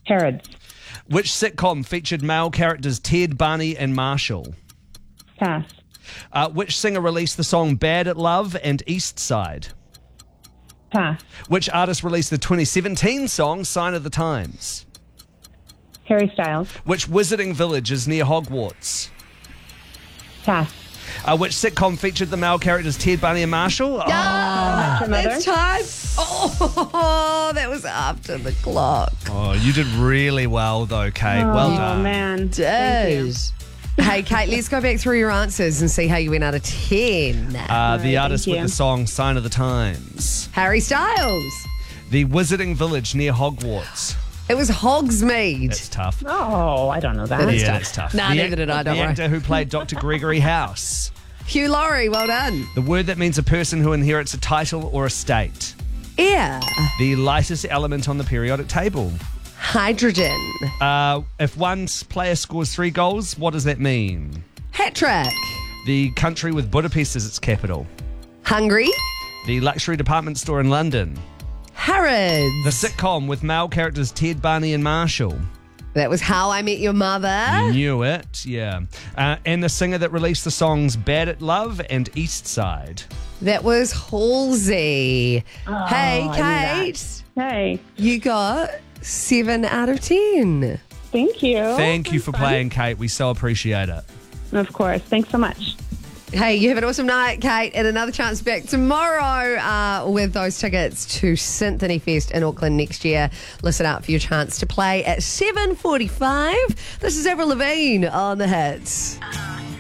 Harrods. Which sitcom featured male characters Ted, Barney, and Marshall? Pass. Which singer released the song Bad at Love and East Side? Pass. Which artist released the 2017 song Sign of the Times? Harry Styles. Which wizarding village is near Hogwarts? Pass. Which sitcom featured the male characters Ted, Barney, and Marshall? It's time. Oh, that was after the clock. Oh, you did really well, though, Kate. Well done. Oh, man. Did. Hey, Kate, let's go back through your answers and see how you went out of 10. The artist thank with you. the song Sign of the Times. Harry Styles. The wizarding village near Hogwarts. It was Hogsmeade. That's tough. Oh, I don't know that. Yeah, that's tough. Nah, neither did I, don't The worry. actor who played Dr. Gregory House. Hugh Laurie, well done. The word that means a person who inherits a title or estate. Air. The lightest element on the periodic table. Hydrogen. If one player scores 3 goals, what does that mean? Hat trick. The country with Budapest as its capital. Hungry. The luxury department store in London. Harrods. The sitcom with male characters Ted, Barney, and Marshall. That was How I Met Your Mother. You knew it, yeah. And the singer that released the songs Bad at Love and East Side. That was Halsey. Hey, I knew that. Kate. Hey, You got 7 out of 10. thank you. Thank you That's for fun. playing, Kate. We so appreciate it. Of course. Thanks so much. Hey, you have an awesome night, Kate, and another chance back tomorrow with those tickets to Symphony Fest in Auckland next year. Listen out for your chance to play at 7:45. This is Avril Lavigne on The Hits.